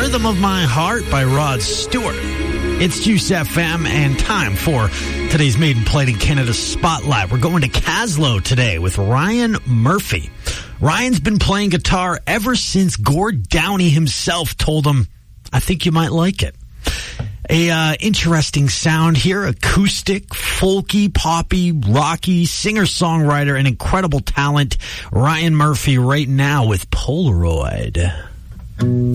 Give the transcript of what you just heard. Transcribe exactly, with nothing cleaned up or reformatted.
Rhythm of My Heart by Rod Stewart. It's Juice F M and time for today's Maiden Played in Canada Spotlight. We're going to Kaslo today with Ryan Murphy. Ryan's been playing guitar ever since Gord Downie himself told him, I think you might like it. A uh, interesting sound here, acoustic, folky, poppy, rocky, singer-songwriter, and incredible talent. Ryan Murphy right now with Polaroid.